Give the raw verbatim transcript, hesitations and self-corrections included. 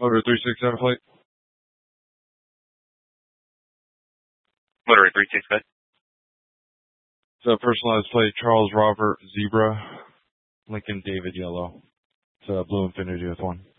Motor three six seven plate. Motor three six, good. It's a personalized plate, Charles Robert Zebra, Lincoln David Yellow. It's a blue Infiniti with one.